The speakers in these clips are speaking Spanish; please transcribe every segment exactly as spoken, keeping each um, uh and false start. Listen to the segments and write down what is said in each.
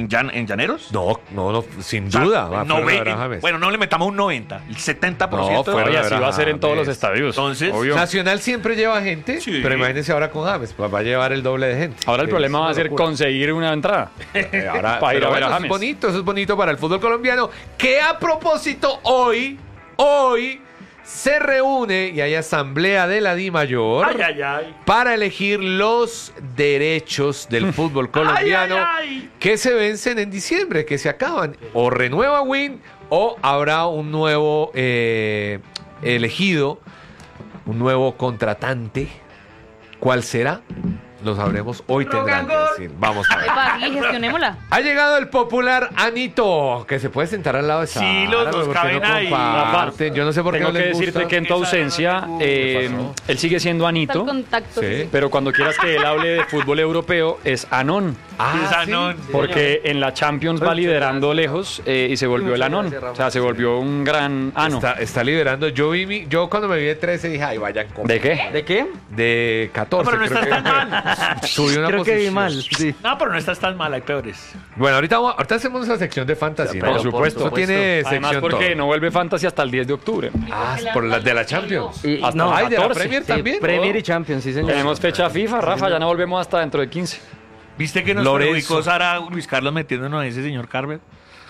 ¿En, llan, ¿En Llaneros? No, no, no sin O sea, duda. va, nove- fueron Abraham James. bueno, no le metamos un noventa, el setenta por ciento. No, fueron Oye, así va a ser en todos los James. estadios. Entonces, obvio. Nacional siempre lleva gente, Sí. pero imagínense ahora con James, pues va a llevar el doble de gente. Ahora el Sí, problema es va a una ser locura. conseguir una entrada. Eh, ahora, para ir pero a ver bueno, a eso es James. bonito, eso es bonito para el fútbol colombiano. Que a propósito, hoy, hoy se reúne y hay asamblea de la DIMAYOR ay, ay, ay. para elegir los derechos del fútbol colombiano Ay, ay, ay. que se vencen en diciembre, que se acaban. O renueva Win o habrá un nuevo eh, elegido, un nuevo contratante. ¿Cuál será? Lo sabremos hoy, tendrán que decir. Vamos a ver. Epa, aquí gestionémosla. Ha llegado el popular Anito, que se puede sentar al lado de Sara. Sí, los dos ¿por qué caben no ahí. comparten? Yo no sé por qué Tengo no que les decirte gusta. que en tu Esa no ausencia, me gusta. eh, ¿Qué pasó? él sigue siendo Está el Anito, contacto. Sí. sí, sí. pero cuando quieras que él hable de fútbol europeo es Anón. Ah, Esa ¿sí? no- Porque en la Champions va liderando lejos eh, y se volvió el Anón. O sea, se volvió un gran Ano. Está, está liderando. Yo vi mi, yo cuando me vi de trece dije, ay, vayan con. ¿De qué? ¿De qué? De catorce. No, pero no creo estás que- tan mal. Subió una Creo que vi posición. mal. Sí. No, pero no estás tan mal, hay peores. Bueno, ahorita, vamos- ahorita hacemos esa sección de fantasy. Por ¿no? supuesto. Eso tiene Además, sección porque todo. no vuelve Fantasy hasta el diez de octubre. Ah, por la de la Champions. Y, Hasta no, Ay, de la catorce. Premier sí, también. Premier ¿no? y Champions, sí, señor. Tenemos fecha FIFA, Rafa, ya no volvemos hasta dentro de quince. ¿Viste que nos Lorenzo. perjudicó Sara Luis Carlos metiéndonos a ese señor Carver?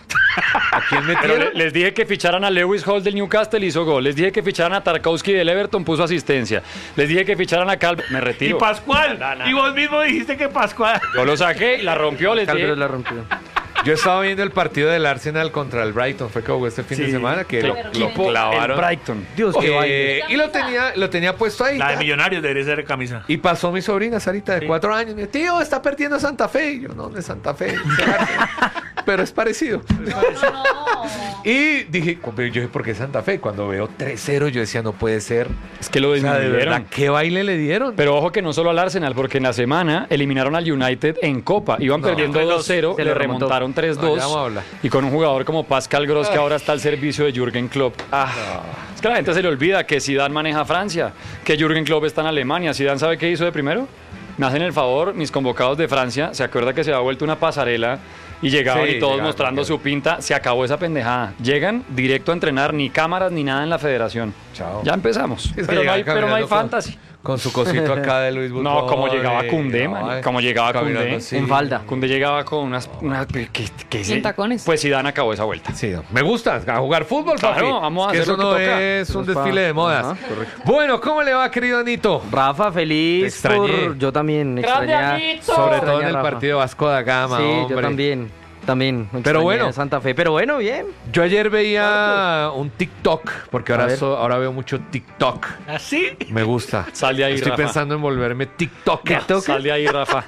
¿A quién Pero metieron? le- les dije que ficharan a Lewis Hall del Newcastle, hizo gol. Les dije que ficharan a Tarkowski del Everton, puso asistencia. Les dije que ficharan a Calvin, me Y retiro. Pascual. No, no, Y no. vos mismo dijiste que Pascual. Yo lo saqué y la rompió, les dije. Calderos la rompió. Yo estaba viendo el partido del Arsenal contra el Brighton, fue que jugó este fin de Sí, semana, que Sí. lo, lo Tipo clavaron. el Brighton. Dios, qué Eh, baile. y lo tenía, lo tenía puesto ahí. La de ta. Millonarios debería ser de camisa. Y pasó mi sobrina, Sarita, de Sí. cuatro años. Me dijo, tío, está perdiendo Santa Fe. Y yo, no, no es Santa Fe. es el Arsenal". Pero es parecido. No, no. Y dije, yo dije, ¿por qué Santa Fe? Cuando veo tres cero, yo decía, no puede ser. Es que lo O sea, de disminuyeron. verdad, ¿qué baile le dieron? Pero ojo que no solo al Arsenal, porque en la semana eliminaron al United en Copa. Iban No. perdiendo dos cero, Se le lo remontó. remontaron tres No, ya dos. vamos a hablar. Y con un jugador como Pascal Gross, que ahora está al servicio de Jürgen Klopp. Ah, es que la gente se le olvida que Zidane maneja Francia, que Jürgen Klopp está en Alemania. ¿Zidane sabe qué hizo de primero? Me hacen el favor, mis convocados de Francia, ¿se acuerda que se había vuelto una pasarela y llegaban Sí, y todos llegaban, mostrando llegaban. su pinta? Se acabó esa pendejada. Llegan directo a entrenar, ni cámaras ni nada en la federación. Chao. Ya empezamos. Es que pero, no llegaban hay, pero no hay caminando con- fantasy. Con su cosito acá de Luis Butón. No, como llegaba eh, Koundé, no, man, eh, como llegaba caminando Koundé. así. En falda. Koundé llegaba con unas... unas que, que- que Y se- en tacones. Pues Zidane acabó esa vuelta. Sí, no. Me gusta, a jugar fútbol, Claro, papi. vamos a Es que hacer eso lo que no toca. es un Eso es pa- desfile de modas. Ajá, correcto. Bueno, ¿cómo le va, querido Anito? Rafa, Te feliz extrañé. por... Yo también ¡Grande, extrañé. Anito! Sobre extrañé todo en a el Rafa. partido Vasco da Gama, Sí, hombre. yo también. También. Pero extrañé bueno. a Santa Fe. Pero bueno, bien. Yo ayer veía un TikTok, porque A ahora, ver. so- ahora veo mucho TikTok. ¿Así? Me gusta. Sal de ahí, Estoy Rafa. pensando en volverme TikToker. Sal de ahí, Rafa.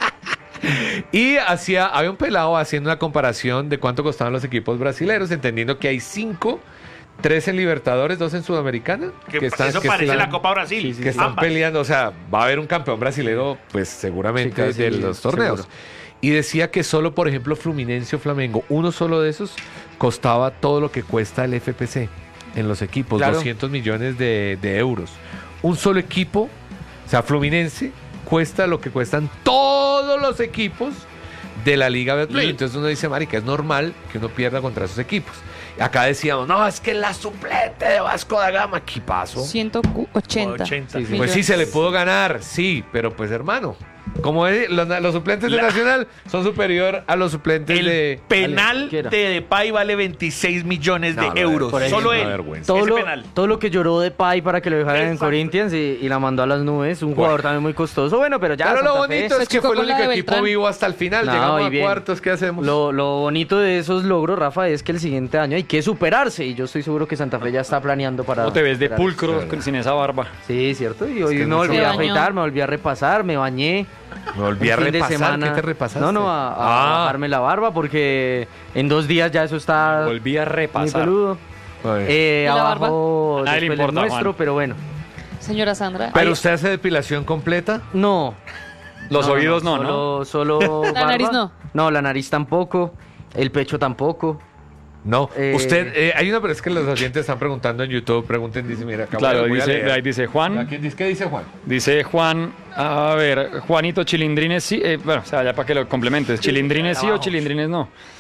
Y hacía, había un pelado haciendo una comparación de cuánto costaban los equipos brasileños, entendiendo que hay cinco, tres en Libertadores, dos en Sudamericana. Que, están- eso que parece están- la Copa Brasil. Sí, sí, que están Ambas. peleando, o sea, va a haber un campeón brasileño, pues seguramente Sí, casi de los torneos. seguro. Y decía que solo, por ejemplo, Fluminense o Flamengo, uno solo de esos costaba todo lo que cuesta el F P C en los equipos, Claro. doscientos millones de, de euros. Un solo equipo, o sea, Fluminense, cuesta lo que cuestan todos los equipos de la Liga Betplay. Sí. Entonces uno dice, marica, es normal que uno pierda contra esos equipos. Acá decíamos, no, es que la suplente de Vasco da Gama, ¿qué pasó? ciento ochenta. ochenta. Sí, sí. Pues sí, se le pudo ganar, sí, pero pues hermano, como es, los, los suplentes de La- Nacional son superior a los suplentes El de... penal quiera. de Depay vale veintiséis millones de No, no, euros. por ahí Solo es él. una vergüenza. Todo Ese lo, penal. todo lo que lloró de Pai para que lo dejaran en Exacto. Corinthians y, y la mandó a las nubes. Un jugador también muy costoso. Bueno, pero ya. Pero lo Santa Fe- bonito es Se que chocó fue el con la único de equipo Beltrán. vivo hasta el final. No, Llegamos y a bien. cuartos, ¿qué hacemos? Lo, lo bonito de esos logros, Rafa, es que el siguiente año hay que superarse. Y yo estoy seguro que Santa Fe ya está planeando para. No te ves de superar. pulcro con- sin esa barba. Sí, cierto. Y hoy que me mucho volví a baño. afeitar, me volví a repasar, me bañé. Me volví a Un fin de repasar. semana. ¿Qué te repasaste? No, no, a, a Ah. bajarme la barba porque en dos días ya eso está Volví a muy repasar. peludo. Ay. Eh, ¿Y la barba? abajo A nadie le después del importa, nuestro, Juan. pero bueno. Señora Sandra. ¿Pero Ay, usted hace depilación completa? No. Los No, oídos no, ¿no? Solo, solo La barba. nariz no. No, la nariz tampoco. El pecho tampoco. No. Eh. Usted, eh, hay una, pero es que los oyentes están preguntando en YouTube, pregunten, dice, mira, acá Claro, voy a dice, leer. ahí dice ¿A Juan. quién dice- ¿Qué dice Juan? Dice Juan, a ver, Juanito Chilindrines sí, eh, bueno, o sea, ya para que lo complementes, Chilindrines sí o Chilindrines no.